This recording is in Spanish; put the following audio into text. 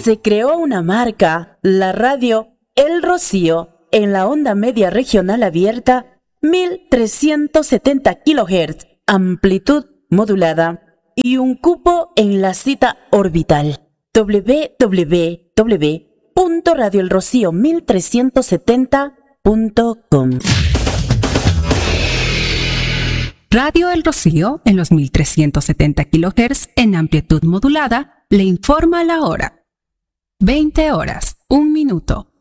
se creó una marca, la radio El Rocío, en la onda media regional abierta, 1370 kHz, amplitud modulada, y un cupo en la cita orbital www.radioelrocío1370.com. Radio El Rocío, en los 1370 kHz en amplitud modulada, le informa la hora. 20 horas, 1 minuto.